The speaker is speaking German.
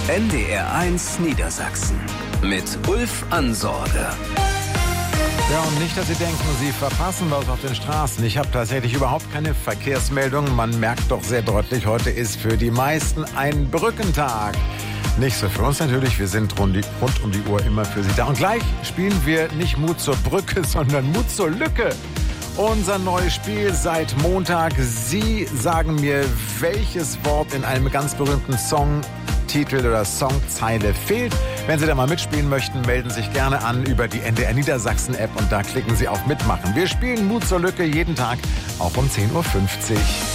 NDR1 Niedersachsen mit Ulf Ansorge. Ja, und nicht, dass Sie denken, Sie verpassen was auf den Straßen. Ich habe tatsächlich überhaupt keine Verkehrsmeldungen. Man merkt doch sehr deutlich, heute ist für die meisten ein Brückentag. Nicht so für uns natürlich, wir sind rund um die Uhr immer für Sie da. Und gleich spielen wir nicht Mut zur Brücke, sondern Mut zur Lücke. Unser neues Spiel seit Montag. Sie sagen mir, welches Wort in einem ganz berühmten Songtitel oder Songzeile fehlt. Wenn Sie da mal mitspielen möchten, melden Sie sich gerne an über die NDR Niedersachsen App und da klicken Sie auf Mitmachen. Wir spielen Mut zur Lücke jeden Tag, auch um 10.50 Uhr.